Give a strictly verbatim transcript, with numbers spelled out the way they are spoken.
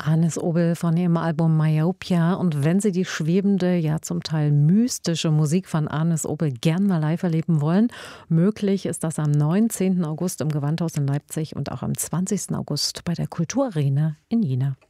Hannes Obel von ihrem Album Myopia. Und wenn Sie die schwebende, ja zum Teil mystische Musik von Hannes Obel gern mal live erleben wollen, möglich ist das am neunzehnten August im Gewandhaus in Leipzig und auch am zwanzigsten August bei der Kulturarena in Jena.